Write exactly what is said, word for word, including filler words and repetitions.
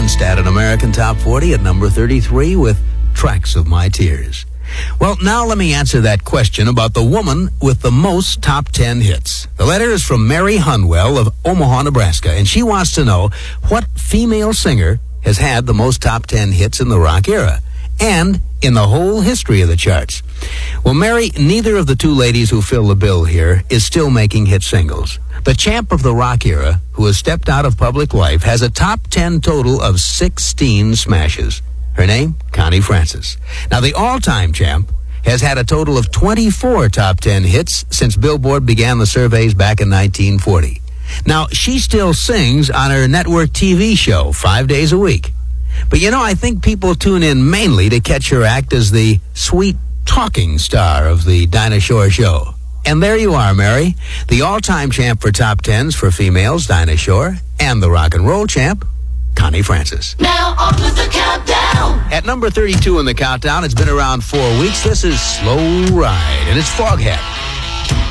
commenced at an American Top forty at number thirty-three with Tracks of My Tears. Well, now let me answer that question about the woman with the most top ten hits. The letter is from Mary Hunwell of Omaha, Nebraska, and she wants to know what female singer has had the most top ten hits in the rock era and in the whole history of the charts. Well, Mary, neither of the two ladies who fill the bill here is still making hit singles. The champ of the rock era, who has stepped out of public life, has a top ten total of sixteen smashes. Her name, Connie Francis. Now, the all-time champ has had a total of twenty-four top ten hits since Billboard began the surveys back in nineteen forty. Now, she still sings on her network T V show five days a week. But, you know, I think people tune in mainly to catch her act as the sweet talking star of the Dinah Shore Show. And there you are, Mary, the all-time champ for top tens for females, Dinah Shore, and the rock and roll champ, Connie Francis. Now on with the countdown. At number thirty-two in the countdown, it's been around four weeks. This is Slow Ride, and it's Foghat.